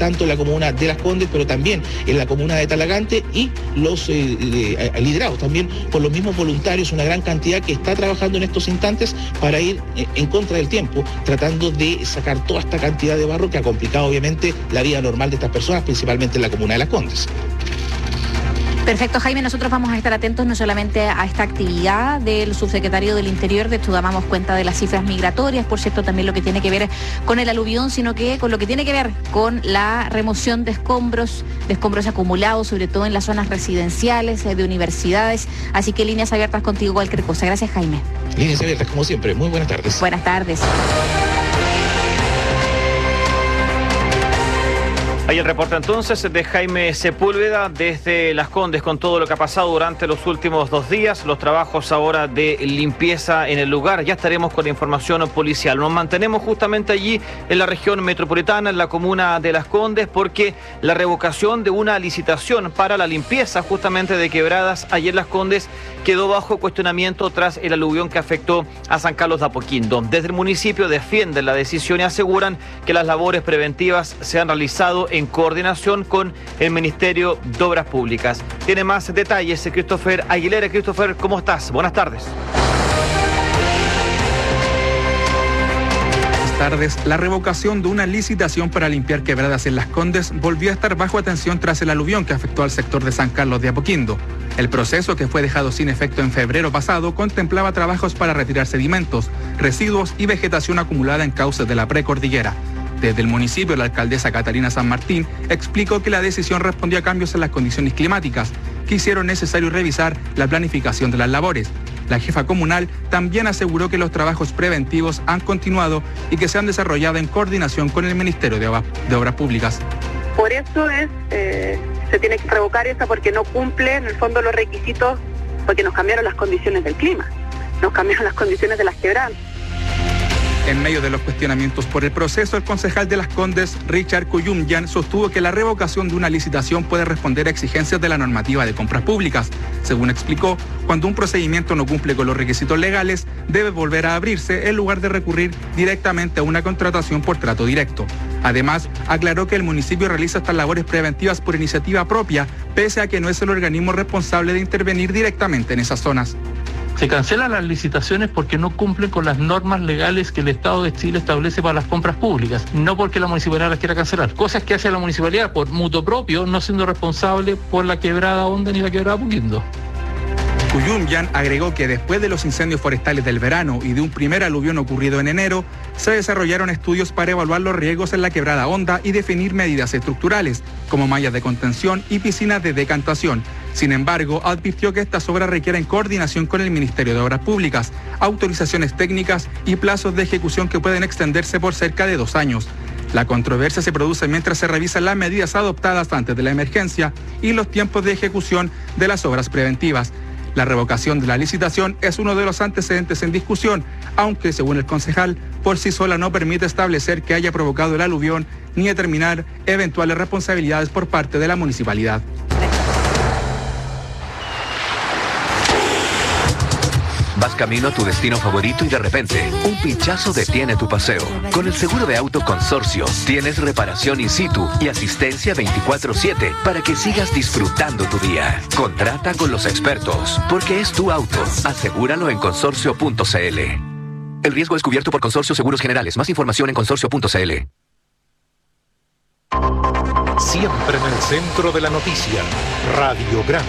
tanto en la comuna de Las Condes, pero también en la comuna de Talagante, y los liderados también por los mismos voluntarios, una gran cantidad que está trabajando en estos instantes para ir en contra del tiempo, tratando de sacar toda esta cantidad de barro que ha complicado obviamente la vida normal de estas personas, principalmente en la comuna de Las Condes. Perfecto, Jaime, nosotros vamos a estar atentos no solamente a esta actividad del subsecretario del Interior, de hecho damos cuenta de las cifras migratorias, por cierto, también lo que tiene que ver con el aluvión, sino que con lo que tiene que ver con la remoción de escombros acumulados, sobre todo en las zonas residenciales, de universidades, así que líneas abiertas contigo, cualquier cosa. Gracias, Jaime. Líneas abiertas, como siempre, muy buenas tardes. Buenas tardes. Ahí el reporte entonces de Jaime Sepúlveda desde Las Condes con todo lo que ha pasado durante los últimos 2 días, los trabajos ahora de limpieza en el lugar. Ya estaremos con la información policial. Nos mantenemos justamente allí en la región metropolitana, en la comuna de Las Condes, porque la revocación de una licitación para la limpieza justamente de quebradas allí en Las Condes quedó bajo cuestionamiento tras el aluvión que afectó a San Carlos de Apoquindo. Desde el municipio defienden la decisión y aseguran que las labores preventivas se han realizado en coordinación con el Ministerio de Obras Públicas. Tiene más detalles Christopher Aguilera. Christopher, ¿cómo estás? Buenas tardes. Buenas tardes. La revocación de una licitación para limpiar quebradas en Las Condes volvió a estar bajo atención tras el aluvión que afectó al sector de San Carlos de Apoquindo. El proceso, que fue dejado sin efecto en febrero pasado, contemplaba trabajos para retirar sedimentos, residuos y vegetación acumulada en cauces de la precordillera. Desde el municipio, la alcaldesa Catalina San Martín explicó que la decisión respondió a cambios en las condiciones climáticas que hicieron necesario revisar la planificación de las labores. La jefa comunal también aseguró que los trabajos preventivos han continuado y que se han desarrollado en coordinación con el Ministerio de Obras Públicas. Por eso se tiene que revocar esa, porque no cumple en el fondo los requisitos, porque nos cambiaron las condiciones del clima, nos cambiaron las condiciones de las quebradas. En medio de los cuestionamientos por el proceso, el concejal de Las Condes, Richard Cuyumyan, sostuvo que la revocación de una licitación puede responder a exigencias de la normativa de compras públicas. Según explicó, cuando un procedimiento no cumple con los requisitos legales, debe volver a abrirse en lugar de recurrir directamente a una contratación por trato directo. Además, aclaró que el municipio realiza estas labores preventivas por iniciativa propia, pese a que no es el organismo responsable de intervenir directamente en esas zonas. Se cancelan las licitaciones porque no cumplen con las normas legales que el Estado de Chile establece para las compras públicas, no porque la municipalidad las quiera cancelar. Cosas que hace la municipalidad por mutuo propio, no siendo responsable por la quebrada Honda ni la quebrada Apoquindo. Cuyumyan agregó que después de los incendios forestales del verano y de un primer aluvión ocurrido en enero, se desarrollaron estudios para evaluar los riesgos en la quebrada Honda y definir medidas estructurales, como mallas de contención y piscinas de decantación. Sin embargo, advirtió que estas obras requieren coordinación con el Ministerio de Obras Públicas, autorizaciones técnicas y plazos de ejecución que pueden extenderse por cerca de 2 años. La controversia se produce mientras se revisan las medidas adoptadas antes de la emergencia y los tiempos de ejecución de las obras preventivas. La revocación de la licitación es uno de los antecedentes en discusión, aunque, según el concejal, por sí sola no permite establecer que haya provocado el aluvión ni determinar eventuales responsabilidades por parte de la municipalidad. Vas camino a tu destino favorito y de repente, un pinchazo detiene tu paseo. Con el seguro de auto Consorcio, tienes reparación in situ y asistencia 24/7 para que sigas disfrutando tu día. Contrata con los expertos, porque es tu auto. Asegúralo en consorcio.cl. El riesgo es cubierto por Consorcio Seguros Generales. Más información en consorcio.cl. Siempre en el centro de la noticia, Radiograma.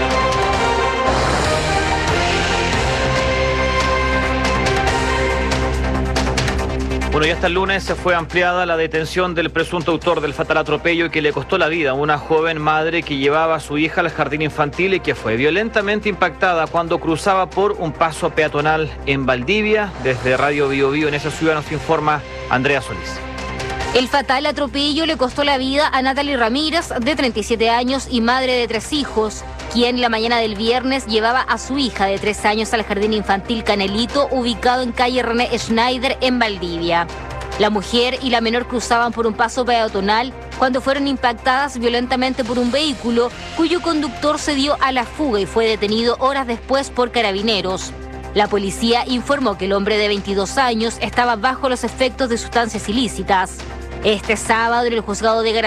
Bueno, ya hasta el lunes se fue ampliada la detención del presunto autor del fatal atropello que le costó la vida a una joven madre que llevaba a su hija al jardín infantil y que fue violentamente impactada cuando cruzaba por un paso peatonal en Valdivia. Desde Radio Bio Bio en esa ciudad nos informa Andrea Solís. El fatal atropello le costó la vida a Natalie Ramírez, de 37 años y madre de 3 hijos, quien la mañana del viernes llevaba a su hija de 3 años al jardín infantil Canelito, ubicado en calle René Schneider, en Valdivia. La mujer y la menor cruzaban por un paso peatonal cuando fueron impactadas violentamente por un vehículo cuyo conductor se dio a la fuga y fue detenido horas después por carabineros. La policía informó que el hombre de 22 años estaba bajo los efectos de sustancias ilícitas. Este sábado, en el juzgado de